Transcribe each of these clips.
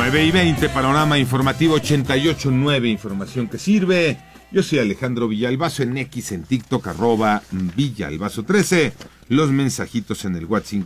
9:20, panorama informativo 88.9, información que sirve. Yo soy Alejandro Villalbazo, en X, en TikTok, @Villalbazo13. Los mensajitos en el WhatsApp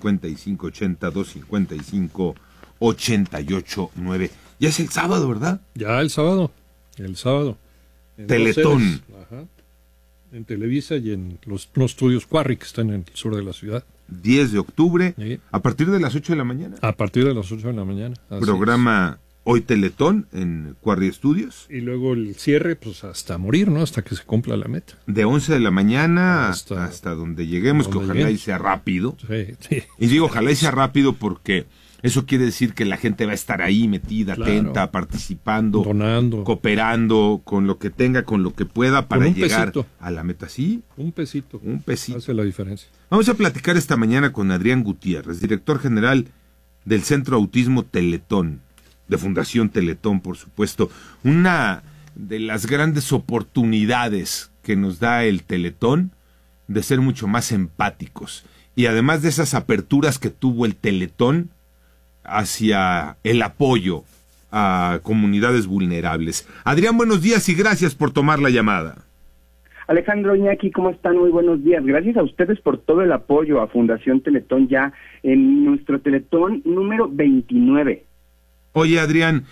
5580-255-889. Ya es el sábado, ¿verdad? Ya el sábado. En Teletón. Ajá. En Televisa y en los estudios Quarry, que están en el sur de la ciudad. 10 de octubre, Sí. a partir de las 8 de la mañana. A partir de las 8 de la mañana. Programa Hoy Teletón en Quarry Studios. Y luego el cierre, pues hasta morir, ¿no? Hasta que se cumpla la meta. De 11 de la mañana hasta donde lleguemos, que ojalá y sea rápido. Sí. Y digo ojalá y sea rápido porque eso quiere decir que la gente va a estar ahí metida, Claro. atenta, participando, Donando. cooperando con lo que tenga, con lo que pueda para un llegar pesito. a la meta. Sí, Un pesito. un pesito. Hace la diferencia. Vamos a platicar esta mañana con Adrián Gutiérrez, director general del Centro Autismo Teletón, de Fundación Teletón, por supuesto. Una de las grandes oportunidades que nos da el Teletón de ser mucho más empáticos. Y además de esas aperturas que tuvo el Teletón hacia el apoyo a comunidades vulnerables. Adrián, buenos días y gracias por tomar la llamada. Alejandro, Iñaki, ¿cómo están? Muy buenos días. Gracias a ustedes por todo el apoyo a Fundación Teletón ya en nuestro Teletón número 29. Oye, Adrián,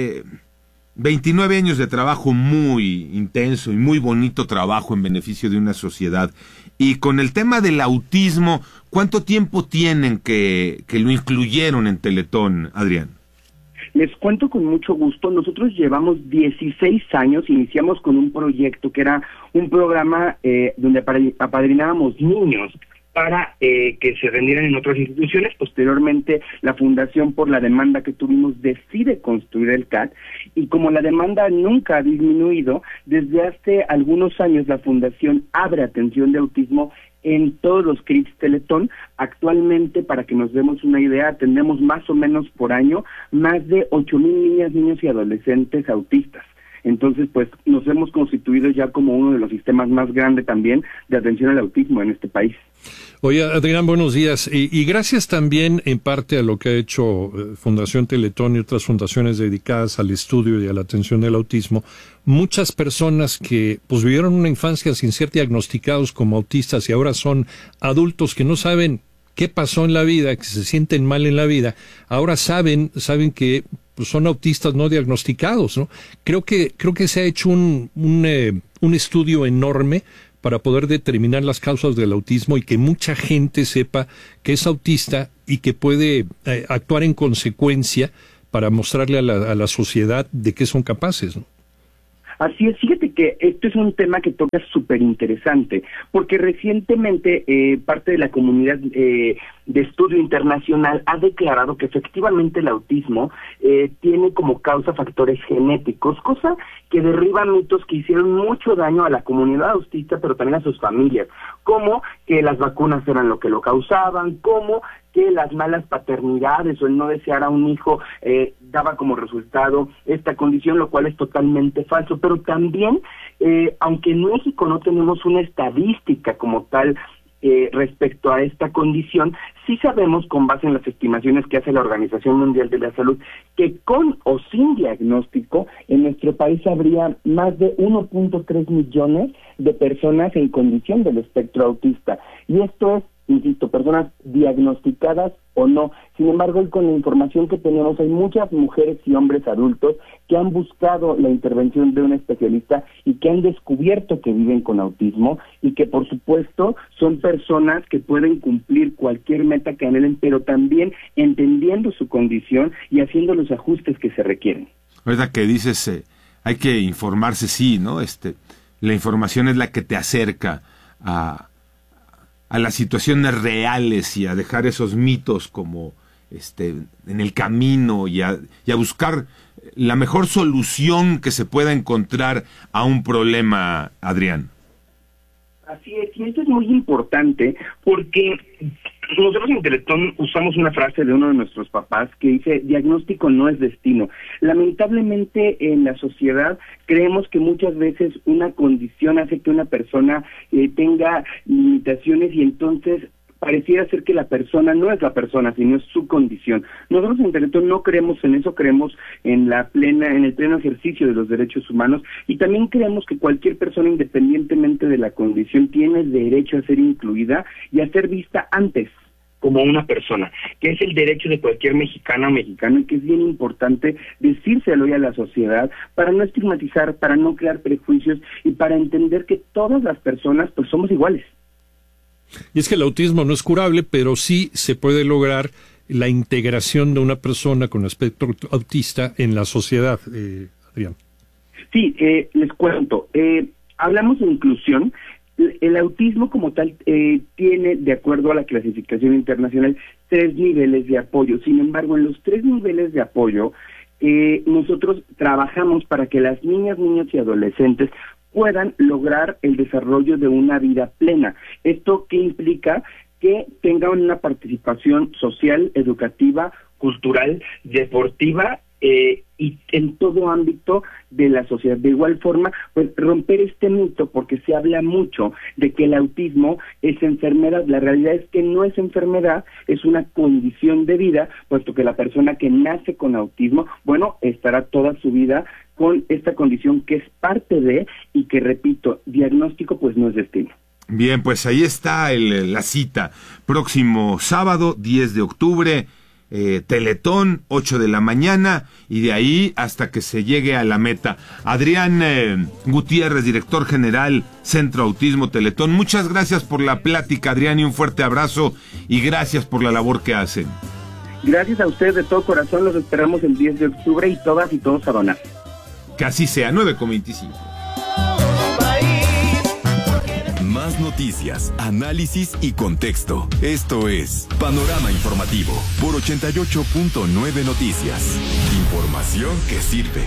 29 años de trabajo muy intenso y muy bonito trabajo en beneficio de una sociedad. Y con el tema del autismo, ¿cuánto tiempo tienen que lo incluyeron en Teletón, Adrián? Les cuento con mucho gusto, nosotros llevamos 16 años, iniciamos con un proyecto que era un programa donde apadrinábamos niños para que se rendieran en otras instituciones. Posteriormente, la Fundación, por la demanda que tuvimos, decide construir el CAT, y como la demanda nunca ha disminuido, desde hace algunos años la Fundación abre atención de autismo en todos los CRIPs Teletón. Actualmente, para que nos demos una idea, atendemos más o menos por año más de 8,000 niñas, niños y adolescentes autistas. Entonces, pues, nos hemos constituido ya como uno de los sistemas más grandes también de atención al autismo en este país. Oye, Adrián, buenos días. Y gracias también en parte a lo que ha hecho Fundación Teletón y otras fundaciones dedicadas al estudio y a la atención del autismo. Muchas personas que pues vivieron una infancia sin ser diagnosticados como autistas y ahora son adultos que no saben qué pasó en la vida, que se sienten mal en la vida, ahora saben que pues, son autistas no diagnosticados, ¿no? Creo que se ha hecho un estudio enorme para poder determinar las causas del autismo y que mucha gente sepa que es autista y que puede actuar en consecuencia para mostrarle a la sociedad de qué son capaces, ¿no? Así es, fíjate que esto es un tema que toca súper interesante, porque recientemente parte de la comunidad de estudio internacional ha declarado que efectivamente el autismo tiene como causa factores genéticos, cosa que derriba mitos que hicieron mucho daño a la comunidad autista, pero también a sus familias, como que las vacunas eran lo que lo causaban, como que las malas paternidades o el no desear a un hijo daba como resultado esta condición, lo cual es totalmente falso. Pero también, aunque en México no tenemos una estadística como tal respecto a esta condición, sí sabemos, con base en las estimaciones que hace la Organización Mundial de la Salud, que con o sin diagnóstico en nuestro país habría más de 1.3 millones de personas en condición del espectro autista. Y esto es, insisto, personas diagnosticadas o no. Sin embargo, con la información que tenemos, hay muchas mujeres y hombres adultos que han buscado la intervención de un especialista y que han descubierto que viven con autismo y que, por supuesto, son personas que pueden cumplir cualquier meta que anhelen, pero también entendiendo su condición y haciendo los ajustes que se requieren. Ahorita que dices, hay que informarse, sí, ¿no? La información es la que te acerca a las situaciones reales y a dejar esos mitos como en el camino y a buscar la mejor solución que se pueda encontrar a un problema, Adrián. Así es, y esto es muy importante porque nosotros en Teletón usamos una frase de uno de nuestros papás que dice: diagnóstico no es destino. Lamentablemente en la sociedad creemos que muchas veces una condición hace que una persona tenga limitaciones y entonces pareciera ser que la persona no es la persona, sino es su condición. Nosotros en Teletón no creemos en eso, creemos en el pleno ejercicio de los derechos humanos, y también creemos que cualquier persona, independientemente de la condición, tiene derecho a ser incluida y a ser vista antes como una persona, que es el derecho de cualquier mexicana o mexicano, y que es bien importante decírselo hoy a la sociedad para no estigmatizar, para no crear prejuicios y para entender que todas las personas pues somos iguales. Y es que el autismo no es curable, pero sí se puede lograr la integración de una persona con espectro autista en la sociedad, Adrián. Sí, les cuento, hablamos de inclusión. El autismo como tal tiene, de acuerdo a la clasificación internacional, 3 niveles de apoyo. Sin embargo, en los 3 niveles de apoyo, nosotros trabajamos para que las niñas, niños y adolescentes puedan lograr el desarrollo de una vida plena. ¿Esto qué implica? Que tengan una participación social, educativa, cultural, deportiva, y en todo ámbito de la sociedad. De igual forma, pues romper este mito, porque se habla mucho de que el autismo es enfermedad. La realidad es que no es enfermedad, es una condición de vida, puesto que la persona que nace con autismo, bueno, estará toda su vida con esta condición que es parte de, y que, repito, diagnóstico pues no es destino. Bien, pues ahí está la cita. Próximo sábado, 10 de octubre, Teletón, 8 de la mañana, y de ahí hasta que se llegue a la meta. Adrián Gutiérrez, director general, Centro Autismo Teletón, muchas gracias por la plática, Adrián, y un fuerte abrazo, y gracias por la labor que hacen. Gracias a ustedes de todo corazón, los esperamos el 10 de octubre y todas y todos a donar. Que así sea, 9:25. Más noticias, análisis y contexto. Esto es Panorama Informativo por 88.9 Noticias. Información que sirve.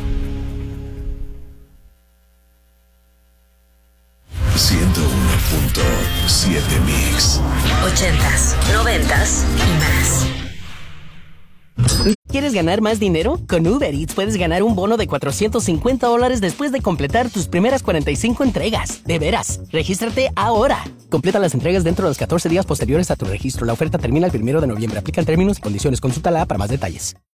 101.7 Mix. 80s, 90s y más. ¿Quieres ganar más dinero? Con Uber Eats puedes ganar un bono de $450 después de completar tus primeras 45 entregas. De veras, regístrate ahora. Completa las entregas dentro de los 14 días posteriores a tu registro. La oferta termina el 1 de noviembre. Aplican términos y condiciones. Consulta la app para más detalles.